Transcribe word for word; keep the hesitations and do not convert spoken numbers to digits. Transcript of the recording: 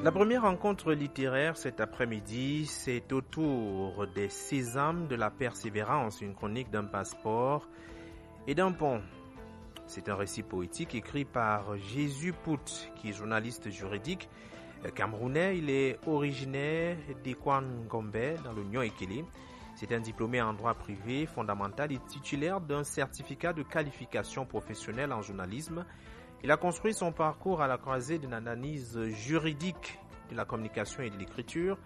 La première rencontre littéraire cet après-midi, c'est autour des Sésames de la Persévérance, une chronique d'un passeport et d'un pont. C'est un récit poétique écrit par Jésus Pout, qui est journaliste juridique camerounais. Il est originaire d'Ekwan-Gombe, dans le Nyon-Ekele. C'est un diplômé en droit privé fondamental et titulaire d'un certificat de qualification professionnelle en journalisme. Il a construit son parcours à la croisée d'une analyse juridique de la communication et de l'écriture,